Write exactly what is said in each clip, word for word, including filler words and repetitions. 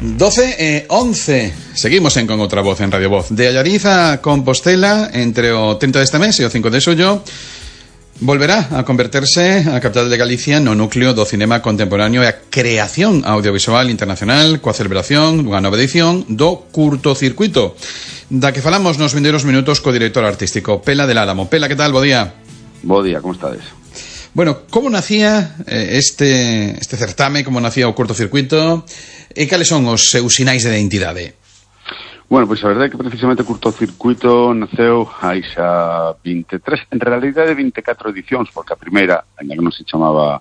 doce e once. Seguimos en Con Outra Voz en Radio Voz. De Allariz a Compostela, entre o trinta deste mes e o cinco de xullo, volverá a converterse a capital de Galicia no núcleo do cinema contemporáneo e a creación audiovisual internacional, coa celebración dunha nova edición do Curtocircuito, da que falamos nos vindeiros minutos co director artístico Pela del Álamo. Pela, que tal? Bo día. Bo día, como estades? Bueno, como nacía eh, este, este certame, como nacía o Curtocircuito, e cales son os seus sinais de identidade? Bueno, pois a verdade é que precisamente o Curtocircuito naceu hai xa vinte e tres, en realidade vinte e catro edicións, porque a primeira, ainda que non se chamaba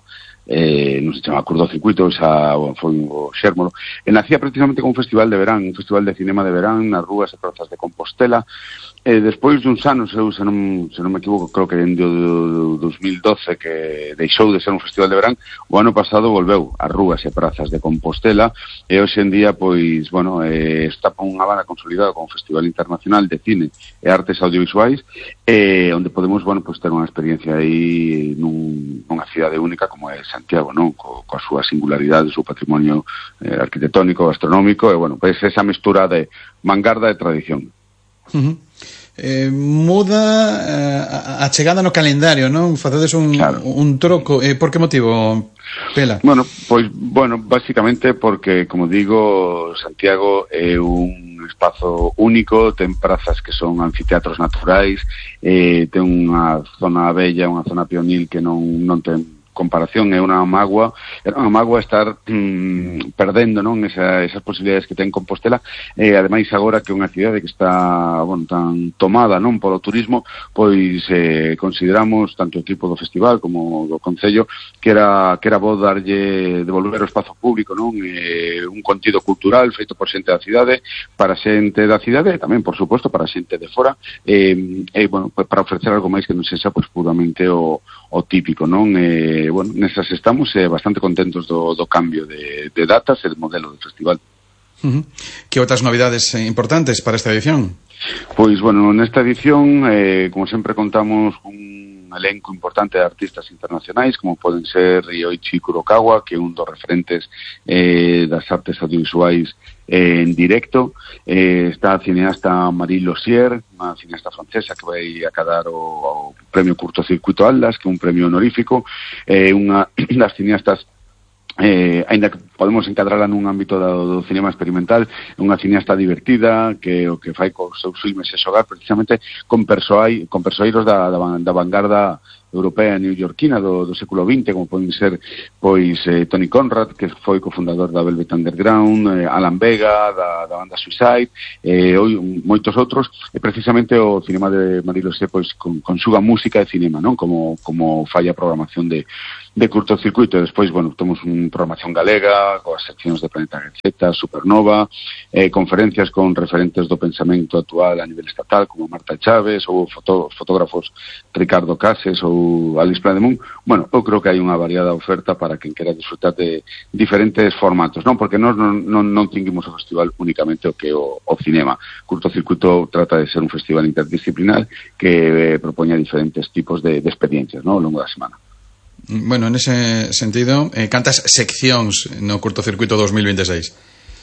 eh, non se chamaba Curtocircuito, xa foi o xérmolo, e nacía precisamente con un festival de verán, un festival de cinema de verán nas rúas e prazas de Compostela. E despois duns anos, eu se non, se non me equivoco, creo que en do dos mil doce que deixou de ser un festival de verán, o ano pasado volveu ás rúas e prazas de Compostela, e hoxe en día, pois, bueno, eh, está con unha banda consolidada con un festival internacional de cine e artes audiovisuais, eh, onde podemos, bueno, pois ter unha experiencia aí nun, nunha cidade única como é Santiago, non? Co, coa súa singularidade, o seu patrimonio eh, arquitectónico, gastronómico, e, bueno, pois esa mestura de vanguarda e tradición. Uh-huh. Eh, muda eh, a chegada no calendario, non? Facedes un, claro. un troco. Eh, por que motivo, Pela? Bueno, pois, bueno, basicamente porque, como digo, Santiago é un espazo único, ten prazas que son anfiteatros naturais, eh, ten unha zona bella, unha zona pionil que non, non ten comparación, é unha mágoa, é unha mágoa estar mm, perdendo, non, Esa, esas posibilidades que ten Compostela, e ademais agora que é unha cidade que está, bueno, tan tomada, non, polo turismo, pois eh, consideramos tanto o equipo do festival como do Concello que era que era bo darlle devolver o espazo público, non, eh, un contido cultural feito por xente da cidade, para xente da cidade e tamén, por suposto, para xente de fora, e, eh, bueno, para ofrecer algo máis que non sexa, pois, puramente o, o típico, non, eh, Eh, bueno, nesas estamos eh, bastante contentos do, do cambio de, de datas e de modelo do festival. Uh-huh. Que outras novidades eh, importantes para esta edición? Pois, bueno, nesta edición, eh, como sempre contamos un elenco importante de artistas internacionais, como poden ser Ryoichi Kurokawa, que é un dos referentes eh, das artes audiovisuais eh, en directo. Eh, está a cineasta Marie Lossier, unha cineasta francesa que vai acadar o, o premio Curtocircuito Atlas, que é un premio honorífico, eh, unha das cineastas Eh, ainda que podemos encadrarla nun ámbito do, do cinema experimental, unha cineasta divertida que o que fai cos seus filmes é xogar precisamente con persoai, con persoeiros da, da, da vanguarda europea neoyorquina do, do século vinte, como poden ser pois eh, Tony Conrad, que foi cofundador da Velvet Underground, eh, Alan Vega da, da banda Suicide, e eh, moitos outros, e precisamente o cinema de Marie Lossier pois con, conxuga música e cinema, non? Como como fai a programación de de Curtocircuito. E despois, bueno, temos unha programación galega coas seccións de Planeta Gaceta, Supernova, eh, conferencias con referentes do pensamento actual a nivel estatal, como Marta Chávez, ou foto, fotógrafos Ricardo Cases ou Alice Plademont. Bueno, eu creo que hai unha variada oferta para quen quera disfrutar de diferentes formatos, non? Porque nós non, non, non tinguimos o festival únicamente o que é o, o cinema. Curtocircuito trata de ser un festival interdisciplinar que eh, propoña diferentes tipos de, de experiencias, non? Ao longo da semana. Bueno, en ese sentido, eh, cantas seccións no Curtocircuito dos mil veintiséis?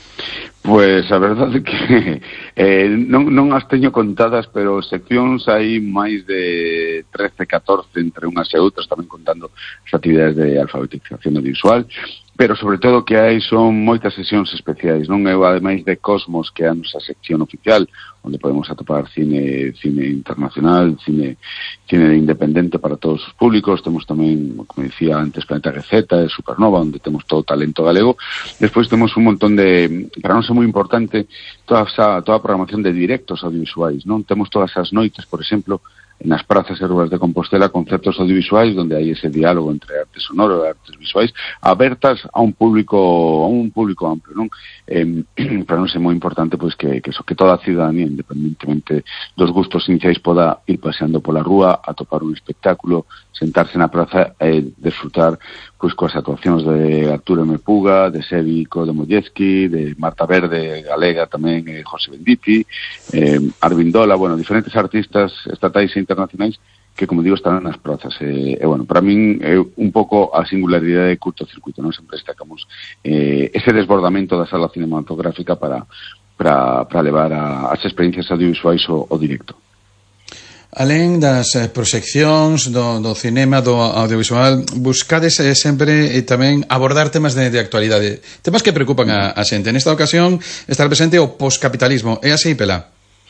Pois a verdade é que eh, non, non as teño contadas, pero seccións hai máis de trece, catorce entre unhas e outras, tamén contando as actividades de alfabetización audiovisual, pero sobre todo que hai son moitas sesións especiais, non? Eu, ademais de Cosmos, que é a nosa sección oficial, onde podemos atopar cine cine internacional, cine cine independente para todos os públicos, temos tamén, como dicía antes, Planeta Gaceta e Supernova, onde temos todo o talento galego. Despois temos un montón de, para nós é moi importante, toda esa, toda a programación de directos audiovisuais, non? Temos todas as noites, por exemplo, nas prazas e rúas de Compostela, conceptos audiovisuais onde hai ese diálogo entre arte sonoro e artes visuais abertas a un público a un público amplio, non? Eh, para nós é moi importante pois que, que, eso, que toda a ciudadanía, independentemente dos gustos iniciais, poda ir paseando pola rúa, atopar un espectáculo, sentarse na praza e desfrutar pois coas actuacións de Arturo M. Puga, de Sévico, de Molleski, de Marta Verde, galega tamén, eh, José Benditi, eh, Arvindola, bueno, diferentes artistas estatais e internacionais que, como digo, estarán nas prazas. E, e bueno, para min é un pouco a singularidade de curtocircuito, non? Sempre destacamos eh, ese desbordamento da sala cinematográfica para, para, para levar a, as experiencias audiovisuais ao, ao directo. Alén das eh, proxeccións do, do cinema, do audiovisual, buscades eh, sempre e tamén abordar temas de, de actualidade, temas que preocupan a, a xente. Nesta ocasión está presente o poscapitalismo. É así, Pela?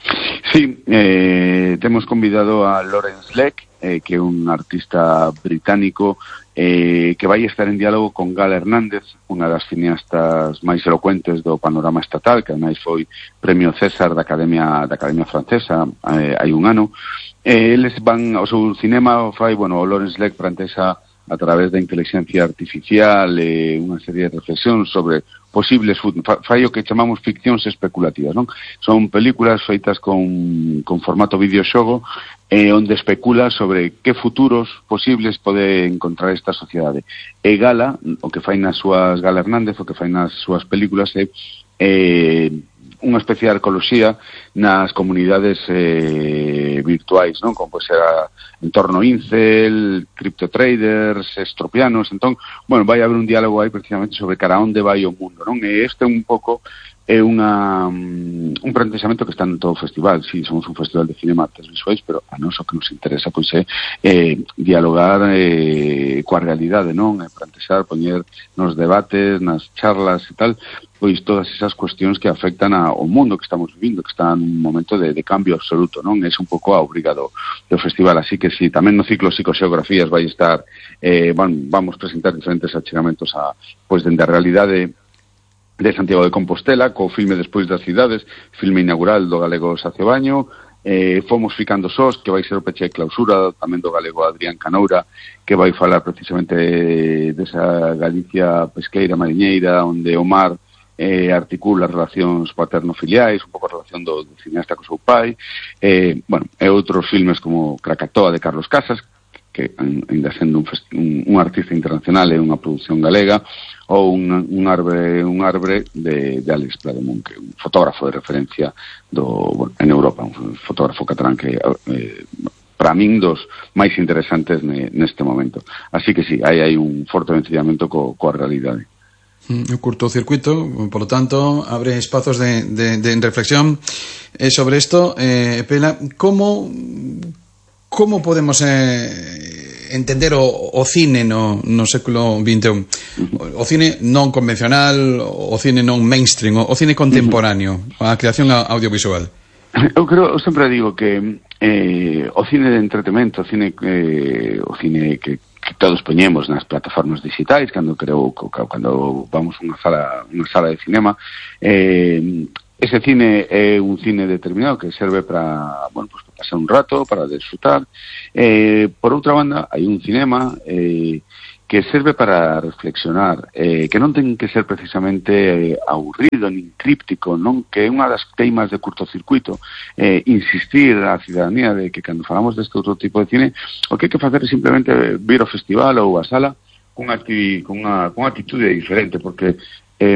Sí, eh, temos convidado a Lawrence Leck, eh, que é un artista británico eh, que vai estar en diálogo con Gala Hernández, unha das cineastas máis elocuentes do panorama estatal, que ademais foi premio César da Academia da Academia Francesa eh, hai un ano. Eh, eles van ao seu cinema, fai, bueno, o Lawrence Leck plantexa a través da inteligencia artificial e eh, unha serie de reflexións sobre posibles, fai o que chamamos ficcións especulativas, non? Son películas feitas con, con formato videoxogo eh, onde especula sobre que futuros posibles pode encontrar esta sociedade. E Gala, o que fai nas súas, Gala Hernández, o que fai nas súas películas é eh, unha especie de arqueoloxía nas comunidades eh, virtuais, non? Como pode ser a entorno incel, criptotraders, estropianos. Entón, bueno, vai haber un diálogo aí precisamente sobre cara a onde vai o mundo, non? E este un pouco é unha, um, un plantexamento que está en todo o festival. Si, sí, somos un festival de cinema artes visuais, pero a nós o que nos interesa pois é eh, dialogar eh, coa realidade, non? E plantexar, poñer nos debates, nas charlas e tal, pois todas esas cuestións que afectan ao mundo que estamos vivindo, que está nun momento de, de cambio absoluto, non? É un pouco a obriga do, do festival, así que si, tamén no ciclo Psicoxeografías vai estar, eh, van, vamos presentar diferentes achegamentos a, pois, dende a realidade de Santiago de Compostela, co filme Despois das cidades, filme inaugural do galego Sacio Baño, eh, Fomos ficando sós, que vai ser o peche de clausura, tamén do galego Adrián Canoura, que vai falar precisamente desa Galicia pesqueira, mariñeira, onde o mar eh, articula relacións paterno-filiais, un pouco a relación do, do cineasta co seu pai, eh, bueno, e outros filmes como Krakatoa de Carlos Casas, que ainda sendo un, un, un artista internacional e unha produción galega, ou un, un arbre un arbre de, de Alex Plademont, que é un fotógrafo de referencia do, bueno, en Europa, un fotógrafo catalán que eh, para min dos máis interesantes ne, neste momento. Así que sí, aí hai un forte vencillamento co, coa realidade. O curtocircuito, por lo tanto, abre espazos de, de, de reflexión eh, sobre esto. Eh, Pela, como como podemos eh, entender o, o cine no, no século vinte e un? O, o cine non convencional, o cine non mainstream, o, o cine contemporáneo, a creación audiovisual. Eu creo, eu sempre digo que eh, o cine de entretenimento, o cine, eh, o cine que que todos poñemos nas plataformas digitais cando creo cando vamos a unha sala unha sala de cinema, eh, ese cine é un cine determinado que serve para, bueno, pues para pasar un rato, para disfrutar. Eh, por outra banda, hai un cinema eh, que serve para reflexionar, eh, que non ten que ser precisamente eh, aburrido nin críptico, non? Que é unha das teimas de curtocircuito, eh, insistir á cidadanía de que cando falamos deste outro tipo de cine, o que hai que facer é simplemente vir ao festival ou á sala con unha actitude diferente, porque eh,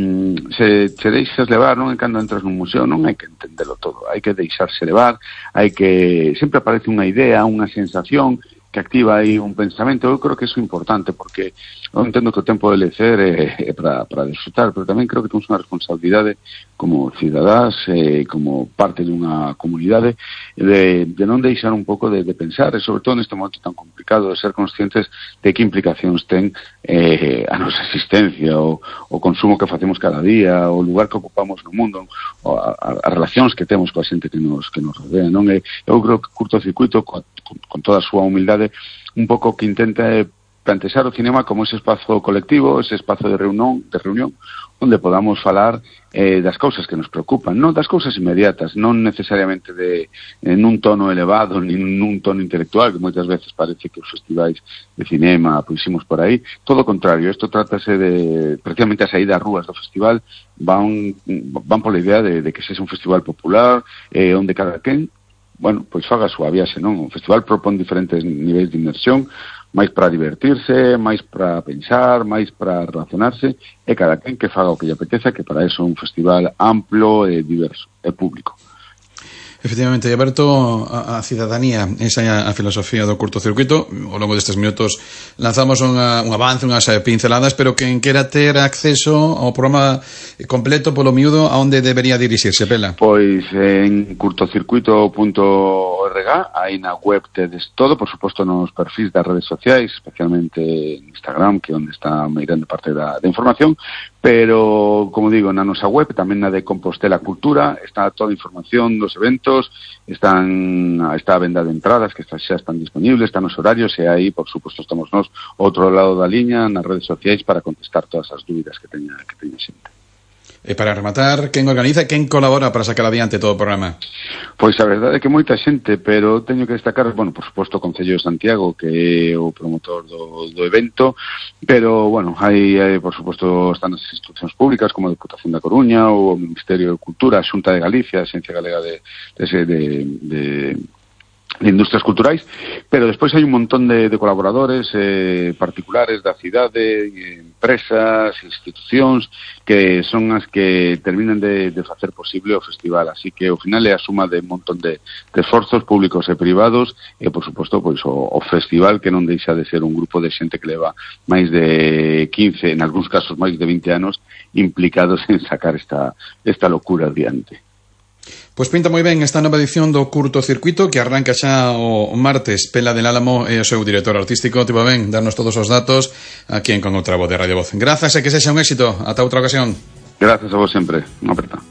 se, se deixas levar, non? En cando entras nun museo non hai que entendelo todo, hai que deixarse levar, hai que sempre aparece unha idea, unha sensación que activa aí un pensamento. Eu creo que iso é importante, porque eu entendo que o tempo de lecer é, é para, para disfrutar, pero tamén creo que temos unha responsabilidade como cidadás, eh, como parte dunha comunidade, de, de non deixar un pouco de, de pensar, e sobre todo neste momento tan complicado, de ser conscientes de que implicacións ten eh, a nosa existencia, o, o consumo que facemos cada día, o lugar que ocupamos no mundo, o a, a, as relacións que temos coa xente que nos, que nos rodea, non? E eu creo que Curtocircuito, con, con toda a súa humildade, un pouco que intenta plantexar o cinema como ese espazo colectivo, ese espazo de reunión, de reunión onde podamos falar eh, das cousas que nos preocupan, non das cousas inmediatas, non necesariamente de eh, nun tono elevado, nin nun tono intelectual, que moitas veces parece que os festivais de cinema puximos por aí. Todo o contrario, isto trátase de, precisamente a saída ás rúas do festival, van, van pola idea de, de que sexa un festival popular, eh, onde cada quen, bueno, pois faga a súa viaxe, non? O festival propón diferentes niveis de inmersión, máis para divertirse, máis para pensar, máis para relacionarse, e cada quen que faga o que lle apeteza, que para eso é un festival amplo e diverso, e público. Efectivamente, e aberto a, a cidadanía, esa é a, a filosofía do curtocircuito. Ao longo destes minutos lanzamos unha, un avance, unhas pinceladas, pero quen quera ter acceso ao programa completo polo miúdo, a onde debería dirixirse, Pela? Pois en curtocircuito punto org, aí na web tedes todo, por suposto nos perfis das redes sociais, especialmente en Instagram, que é onde está a máis grande parte da, da información, pero, como digo, na nosa web, tamén na de Compostela Cultura, está toda a información dos eventos, están está a venda de entradas, que xa están disponibles, están os horarios, e aí, por suposto, estamos nós outro lado da liña, nas redes sociais, para contestar todas as dúbidas que teña, que teña xente. E para rematar, quen organiza, quen colabora para sacar adiante todo o programa? Pois a verdade é que moita xente, pero teño que destacar, bueno, por suposto, o Concello de Santiago, que é o promotor do, do evento, pero, bueno, hai, hai, por suposto, están as institucións públicas, como a Deputación da Coruña, ou o Ministerio de Cultura, a Xunta de Galicia, a Xencia Galega de, de, de, de de industrias culturais, pero despois hai un montón de, de colaboradores eh, particulares da cidade, empresas, institucións, que son as que terminan de, de facer posible o festival, así que ao final é a suma de un montón de, de esforzos públicos e privados, e por suposto pois o, o festival, que non deixa de ser un grupo de xente que leva máis de quince, en algúns casos máis de vinte anos, implicados en sacar esta, esta locura adiante. Pois pinta moi ben esta nova edición do Curtocircuito, que arranca xa o martes. Pela del Álamo e o seu director artístico. Tipo ben, darnos todos os datos aquí en Con Outra Voz de Radio Voz. Grazas e que sexa un éxito. Ata outra ocasión. Grazas a vos sempre. Unha aperta.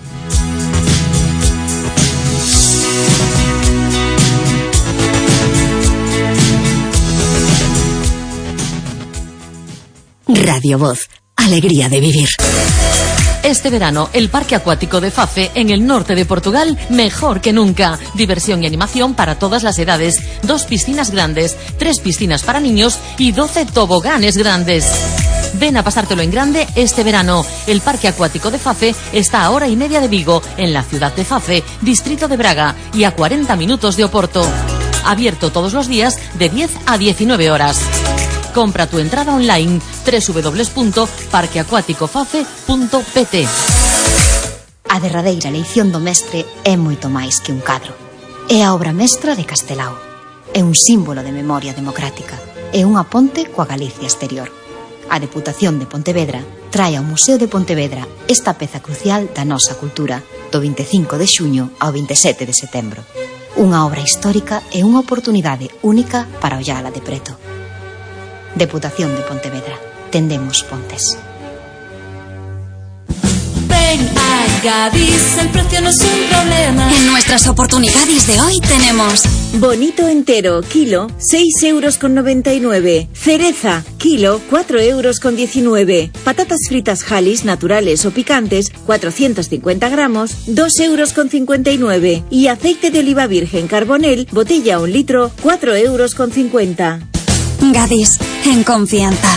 Radio Voz. Alegría de vivir. Este verano, el Parque Acuático de Fafe, en el norte de Portugal, mejor que nunca. Diversión y animación para todas las edades. Dos piscinas grandes, tres piscinas para niños y doce toboganes grandes. Ven a pasártelo en grande este verano. El Parque Acuático de Fafe está a hora y media de Vigo, en la ciudad de Fafe, distrito de Braga, y a cuarenta minutos de Oporto. Abierto todos los días de diez a diecinueve horas. Compra tu entrada online doble u doble u doble u punto parque acuático fafe punto p t. A derradeira leición do mestre é moito máis que un cadro. É a obra mestra de Castelao. É un símbolo de memoria democrática. É unha ponte coa Galicia exterior. A Deputación de Pontevedra trae ao Museo de Pontevedra esta peza crucial da nosa cultura do vinte e cinco de xuño ao vinte e sete de setembro. Unha obra histórica e unha oportunidade única para ollala de preto. Deputación de Pontevedra. Tendemos pontes. Ven a Gadis, el precio no es un problema. En nuestras oportunidades de hoy tenemos bonito entero, kilo, seis euros con noventa y nueve. Cereza, kilo, cuatro euros con diecinueve. Patatas fritas Halis, naturales o picantes, cuatrocientos cincuenta gramos, dos euros con cincuenta y nueve. Y aceite de oliva virgen Carbonel, botella un litro, cuatro euros con cincuenta. Gadis, en confianza.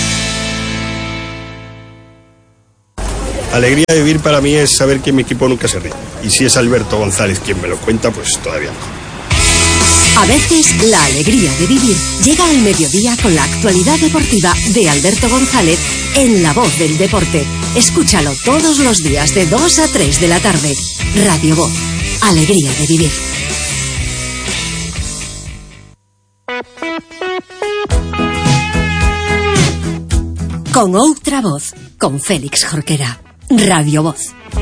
Alegría de vivir para mí es saber que mi equipo nunca se rinde. Y si es Alberto González quien me lo cuenta, pues todavía mejor. A veces la alegría de vivir llega al mediodía con la actualidad deportiva de Alberto González en La Voz del Deporte. Escúchalo todos los días de dos a tres de la tarde. Radio Voz. Alegría de vivir. Con Outra Voz, con Félix Jorquera. Radio Voz.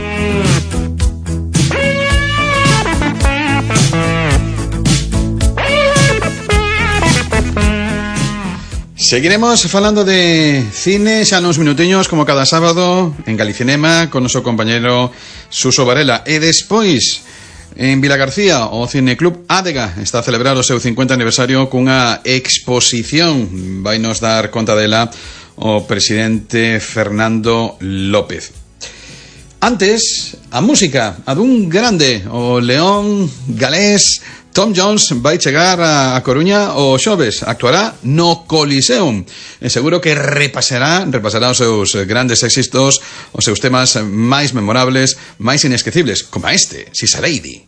Seguiremos falando de cine xa nos minutiños, como cada sábado en Galicinema, con noso compañero Suso Varela. E despois, en Vilagarcía, o Cineclub Ádega está a celebrar o seu cincuenta aniversario cunha exposición. Vai nos dar conta dela o presidente Fernando López. Antes, a música, a dun grande, o león galés Tom Jones vai chegar a Coruña o xoves, actuará no Coliseum. E seguro que repasará, repasará os seus grandes éxitos, os seus temas máis memorables, máis inesquecibles, como este, She's a Lady.